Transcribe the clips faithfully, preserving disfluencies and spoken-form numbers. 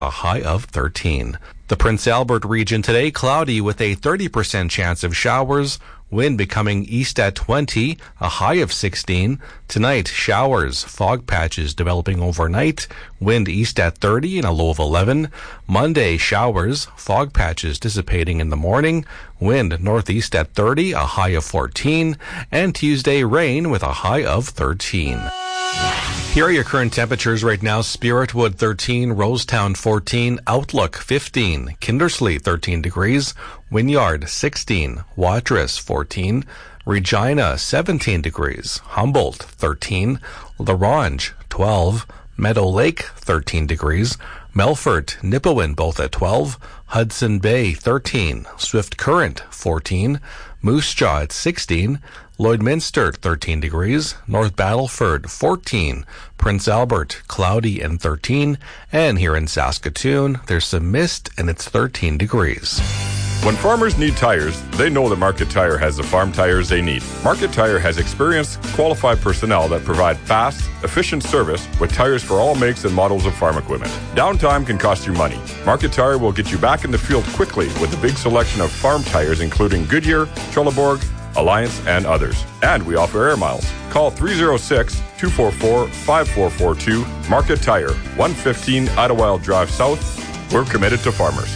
a high of thirteen. The Prince Albert region today, cloudy with a thirty percent chance of showers. Wind becoming east at twenty, a high of sixteen. Tonight, showers, fog patches developing overnight. Wind east at thirty and a low of eleven. Monday, showers, fog patches dissipating in the morning. Wind northeast at thirty, a high of fourteen. And Tuesday, rain with a high of thirteen. Here are your current temperatures right now. Spiritwood thirteen, Rosetown fourteen, Outlook fifteen, Kindersley thirteen degrees, Wynyard sixteen, Watrous fourteen, Regina seventeen degrees, Humboldt thirteen, La Ronge twelve, Meadow Lake thirteen degrees, Melfort, Nipawin both at twelve, Hudson Bay thirteen, Swift Current fourteen, Moose Jaw at sixteen, Lloydminster thirteen degrees, North Battleford fourteen, Prince Albert cloudy and thirteen, and here in Saskatoon there's some mist and it's thirteen degrees. When farmers need tires, they know that Market Tire has the farm tires they need. Market Tire has experienced, qualified personnel that provide fast, efficient service with tires for all makes and models of farm equipment. Downtime can cost you money. Market Tire will get you back in the field quickly with a big selection of farm tires including Goodyear, Trelleborg, Alliance, and others. And we offer air miles. Call three oh six, two four four, five four four two. Market Tire, one fifteen Idlewild Drive South. We're committed to farmers.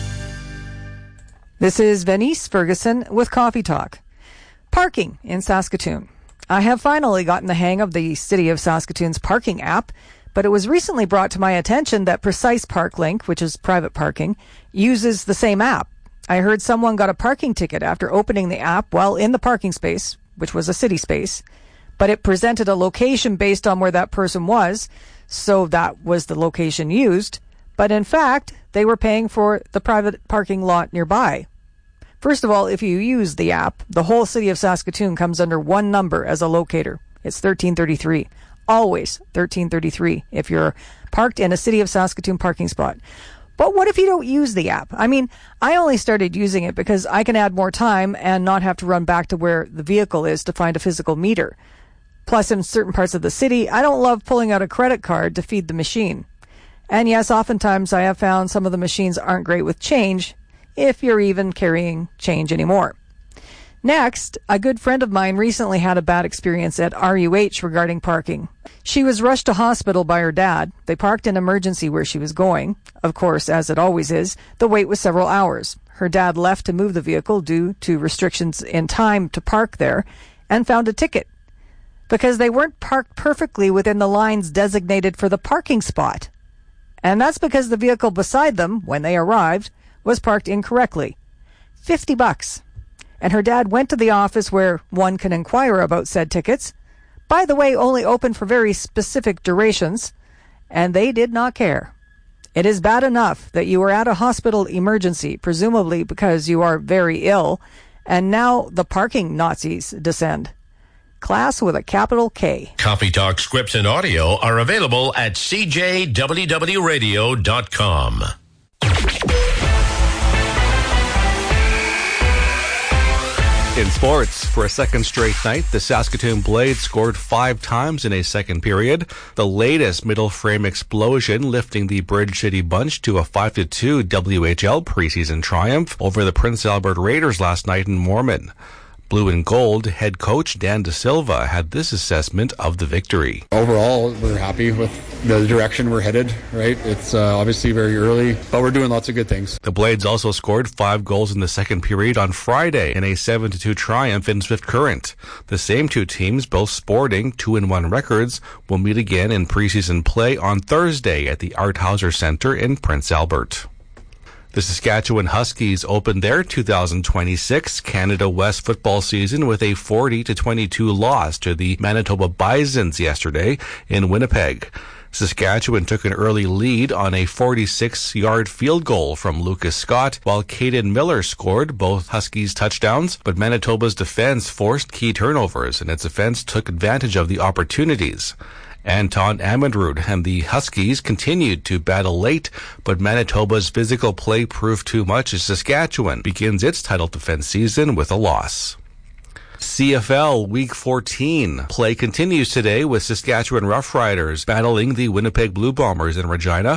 This is Venice Ferguson with Coffee Talk. Parking in Saskatoon. I have finally gotten the hang of the City of Saskatoon's parking app, but it was recently brought to my attention that Precise Park Link, which is private parking, uses the same app. I heard someone got a parking ticket after opening the app while in the parking space, which was a city space, but it presented a location based on where that person was, so that was the location used. But in fact, they were paying for the private parking lot nearby. First of all, if you use the app, the whole city of Saskatoon comes under one number as a locator. It's thirteen thirty-three. Always thirteen thirty-three if you're parked in a city of Saskatoon parking spot. But what if you don't use the app? I mean, I only started using it because I can add more time and not have to run back to where the vehicle is to find a physical meter. Plus, in certain parts of the city, I don't love pulling out a credit card to feed the machine. And yes, oftentimes I have found some of the machines aren't great with change, if you're even carrying change anymore. Next, a good friend of mine recently had a bad experience at R U H regarding parking. She was rushed to hospital by her dad. They parked in emergency where she was going. Of course, as it always is, the wait was several hours. Her dad left to move the vehicle due to restrictions in time to park there and found a ticket because they weren't parked perfectly within the lines designated for the parking spot. And that's because the vehicle beside them, when they arrived, was parked incorrectly. Fifty bucks. And her dad went to the office where one can inquire about said tickets. By the way, only open for very specific durations. And they did not care. It is bad enough that you were at a hospital emergency, presumably because you are very ill, and now the parking Nazis descend. Class with a capital K. Coffee Talk scripts and audio are available at c j w w radio dot com. In sports, for a second straight night, the Saskatoon Blades scored five times in a second period. The latest middle frame explosion lifting the Bridge City Bunch to a five to two W H L preseason triumph over the Prince Albert Raiders last night in Mormon. Blue and Gold head coach Dan De Silva had this assessment of the victory. Overall, we're happy with the direction we're headed, right? It's uh, obviously very early, but we're doing lots of good things. The Blades also scored five goals in the second period on Friday in a seven to two triumph in Swift Current. The same two teams, both sporting two and one records, will meet again in preseason play on Thursday at the Art Hauser Center in Prince Albert. The Saskatchewan Huskies opened their two thousand twenty-six Canada West football season with a forty to twenty-two loss to the Manitoba Bisons yesterday in Winnipeg. Saskatchewan took an early lead on a forty-six-yard field goal from Lucas Scott, while Caden Miller scored both Huskies touchdowns, but Manitoba's defense forced key turnovers, and its offense took advantage of the opportunities. Anton Amandrud and the Huskies continued to battle late, but Manitoba's physical play proved too much as Saskatchewan begins its title defense season with a loss. C F L Week fourteen play continues today with Saskatchewan Roughriders battling the Winnipeg Blue Bombers in Regina.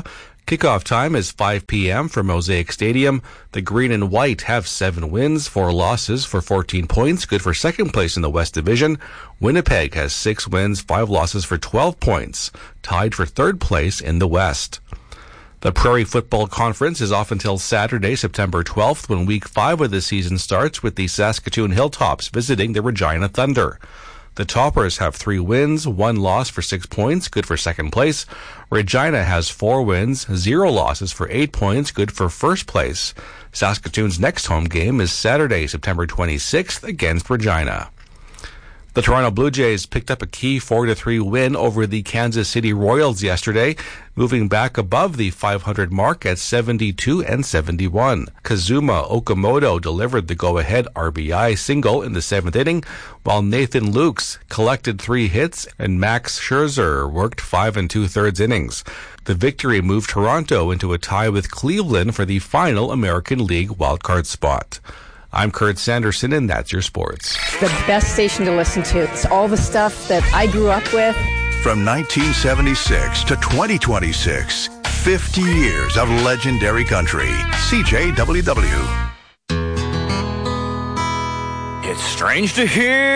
Kickoff time is five p.m. from Mosaic Stadium. The Green and White have seven wins, four losses for fourteen points, good for second place in the West Division. Winnipeg has six wins, five losses for twelve points, tied for third place in the West. The Prairie Football Conference is off until Saturday, September twelfth, when Week five of the season starts with the Saskatoon Hilltops visiting the Regina Thunder. The Toppers have three wins, one loss for six points, good for second place. Regina has four wins, zero losses for eight points, good for first place. Saskatoon's next home game is Saturday, September twenty-sixth against Regina. The Toronto Blue Jays picked up a key four to three win over the Kansas City Royals yesterday, moving back above the five hundred mark at seventy-two and seventy-one. Kazuma Okamoto delivered the go-ahead R B I single in the seventh inning, while Nathan Lukes collected three hits and Max Scherzer worked five and two-thirds innings. The victory moved Toronto into a tie with Cleveland for the final American League wildcard spot. I'm Kurt Sanderson, and that's your sports. The best station to listen to. It's all the stuff that I grew up with. From nineteen seventy-six to twenty twenty-six, fifty years of legendary country. C J W W. It's strange to hear